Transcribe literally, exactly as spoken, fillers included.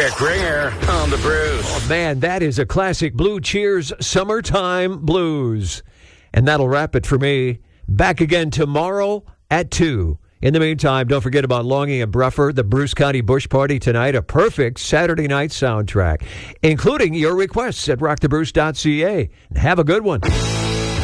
Rick Ringer on the Brews. Oh, man, that is a classic Blue Cheers Summertime Blues. And that'll wrap it for me. Back again tomorrow at two. In the meantime, don't forget about Longing and Bruffer, the Bruce County Bush Party tonight, a perfect Saturday night soundtrack, including your requests at rock the bruce dot c a. Have a good one.